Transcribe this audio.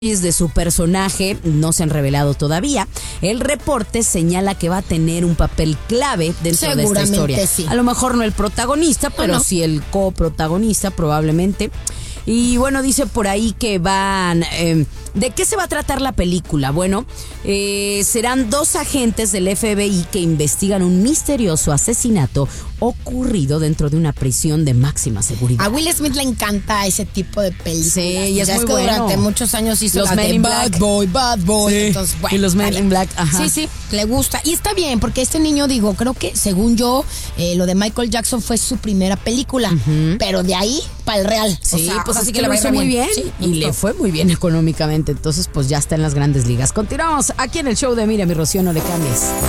de su personaje no se han revelado todavía. El reporte señala que va a tener un papel clave dentro de esta historia. Sí. A lo mejor no el protagonista, pero sí el coprotagonista probablemente. Y bueno, dice por ahí que van... ¿de qué se va a tratar la película? Bueno, serán dos agentes del FBI que investigan un misterioso asesinato ocurrido dentro de una prisión de máxima seguridad. A Will Smith le encanta ese tipo de películas. Sí, y es muy que bueno. Durante muchos años hizo los Men in Black. Bad Boy. Sí. Entonces, bueno, y los Men in Black, ajá. Sí, le gusta. Y está bien, porque este niño, creo que según yo, lo de Michael Jackson fue su primera película. Pero de ahí para el real. Sí, pues así que le lo hizo muy bien. Sí, y le fue muy bien económicamente. Entonces, pues ya está en las grandes ligas. Continuamos aquí en el show de Mira, mi Rocío, no le cambies.